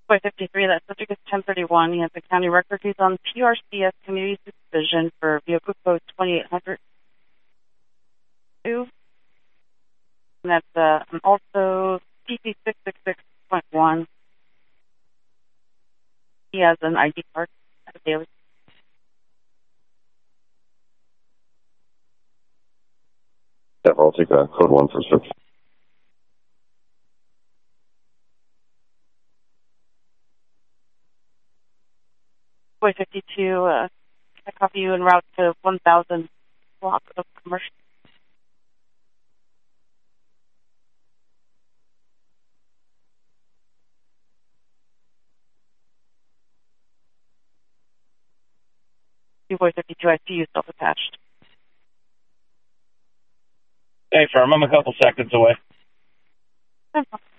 Boy 53, that subject is 1031. He has the county record. He's on PRCS community supervision for vehicle code 2802. And that's also CP 666.1. He has an ID card at a daily. Yeah, I'll take code 1 for search. Boy 52, I copy you en route to 1000 block of commercial. Boy 52, I see you self-attached. Hey, firm, I'm a couple seconds away.